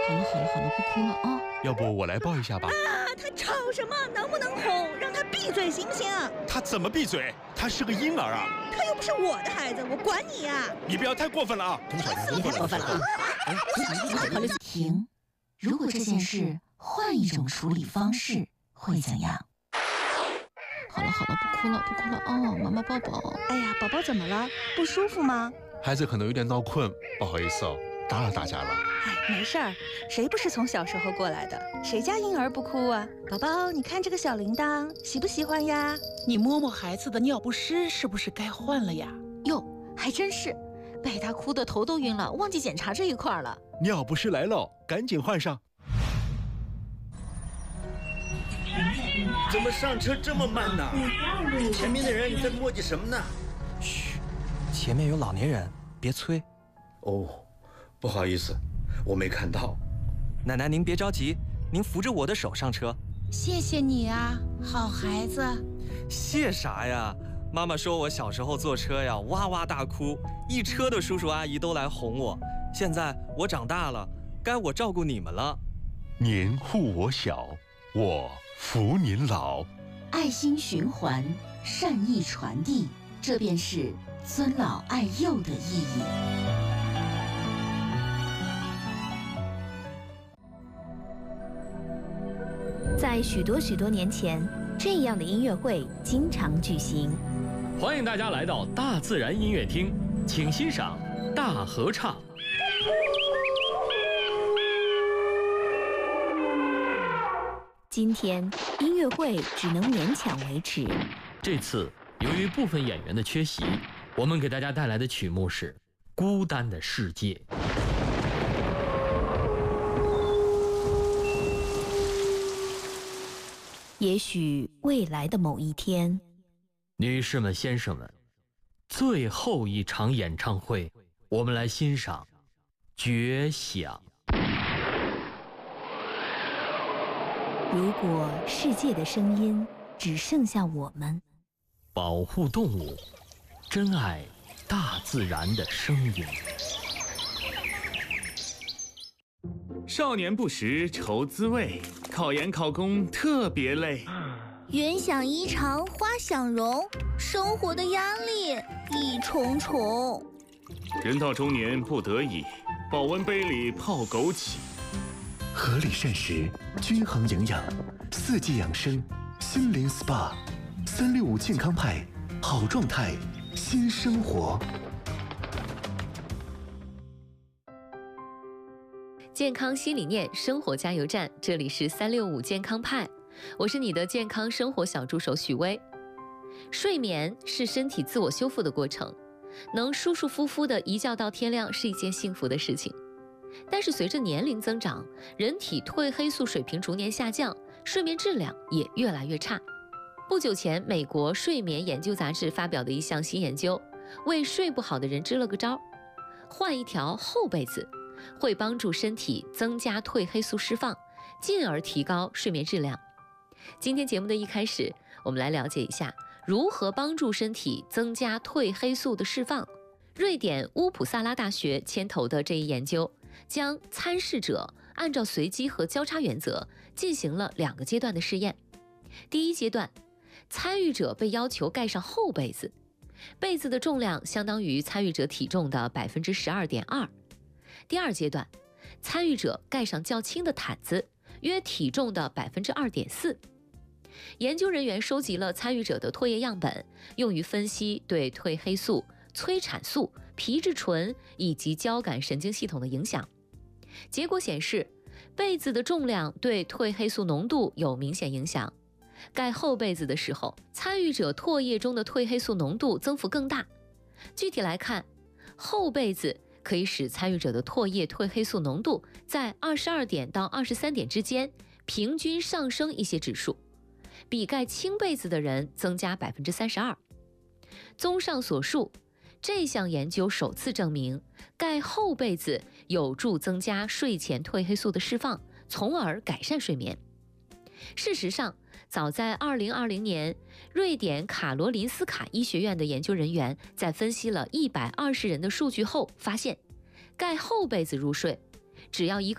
好了，不哭了啊！ 要不我来抱一下吧？ 他吵什么？能不能哄？让他闭嘴行不行？ 他怎么闭嘴？他是个婴儿啊！ 他又不是我的孩子，我管你呀！ 你不要太过分了啊！ 你太过分了啊！停！如果这件事换一种处理方式，会怎样？好了，不哭了哦，妈妈抱抱。 哎呀，宝宝怎么了？不舒服吗？ 孩子可能有点闹困，不好意思哦，打扰大家了。 哎，没事儿，谁不是从小时候过来的？谁家婴儿不哭啊？宝宝，你看这个小铃铛，喜不喜欢呀？ 你摸摸孩子的尿不湿，是不是该换了呀？ 哟，还真是，被他哭得头都晕了，忘记检查这一块了。 尿不湿来了，赶紧换上。 怎么上车这么慢呢？前面的人在磨叽什么呢？ 嘘，前面有老年人，别催。 哦，不好意思，我没看到。 奶奶您别着急，您扶着我的手上车。 谢谢你啊，好孩子。 谢啥呀？妈妈说我小时候坐车呀，哇哇大哭，一车的叔叔阿姨都来哄我。现在我长大了，该我照顾你们了。 您护我小，我扶您老。 爱心循环，善意传递，这便是尊老爱幼的意义。 在许多年前，这样的音乐会经常举行。 欢迎大家来到大自然音乐厅，请欣赏大合唱。 今天音乐会只能勉强维持。 这次由于部分演员的缺席，我们给大家带来的曲目是《孤单的世界》。 也许未来的某一天， 女士们、先生们，最后一场演唱会，我们来欣赏《绝响》。 如果世界的声音只剩下我们， 保护动物，珍爱大自然的声音。 少年不识愁滋味，考研考公特别累。 缘想衣裳花想容，生活的压力一重重。 人到中年不得已，保温杯里泡枸杞。 合理膳食，均衡营养，四季养生，心灵 SPA，365健康派，好状态，新生活。 健康新理念，生活加油站，这里是365健康派，我是你的健康生活小助手许巍。睡眠是身体自我修复的过程，能舒舒服服的一觉到天亮是一件幸福的事情。但是随着年龄增长，人体褪黑素水平逐年下降，睡眠质量也越来越差。不久前，美国睡眠研究杂志发表的一项新研究，为睡不好的人支了个招，换一条厚被子，会帮助身体增加褪黑素释放，进而提高睡眠质量。今天节目的一开始，我们来了解一下如何帮助身体增加褪黑素的释放。瑞典乌普萨拉大学牵头的这一研究，将参试者按照随机和交叉原则进行了2个阶段的试验。第一阶段，参与者被要求盖上厚被子，被子的重量相当于参与者体重的 12.2%。第二阶段，参与者盖上较轻的毯子，约体重的 2.4%。研究人员收集了参与者的唾液样本，用于分析对褪黑素、催产素、皮质醇以及交感神经系统的影响。结果显示，被子的重量对褪黑素浓度有明显影响。盖厚被子的时候，参与者唾液中的褪黑素浓度增幅更大。具体来看，厚被子可以使参与者的唾液褪黑素浓度在22点到23点之间平均上升一些指数，比盖轻被子的人增加 32%。综上所述，这项研究首次证明盖厚被子有助增加睡前褪黑素的释放，从而改善睡眠。事实上，早在2020年，瑞典卡罗林斯卡医学院的研究人员在分析了120人的数据后发现，盖厚被子入睡，只要1个